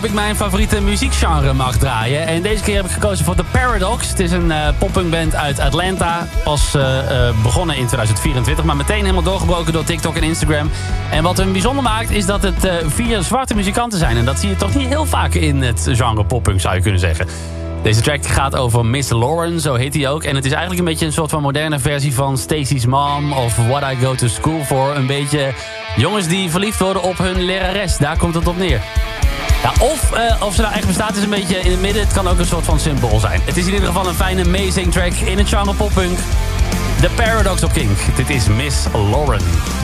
Ik mijn favoriete muziekgenre mag draaien. En deze keer heb ik gekozen voor The Paradox. Het is een poppunkband uit Atlanta. Pas begonnen in 2024, maar meteen helemaal doorgebroken door TikTok en Instagram. En wat hem bijzonder maakt is dat het 4 zwarte muzikanten zijn. En dat zie je toch niet heel vaak in het genre poppunk, zou je kunnen zeggen. Deze track gaat over Miss Lauren, zo heet hij ook. En het is eigenlijk een beetje een soort van moderne versie van Stacy's Mom of What I Go to School For. Een beetje jongens die verliefd worden op hun lerares. Daar komt het op neer. Ja, of ze nou echt bestaat is een beetje in het midden. Het kan ook een soort van symbool zijn. Het is in ieder geval een fijne, amazing track in het genre poppunk. The Paradox op Kink. Dit is Miss Lauren.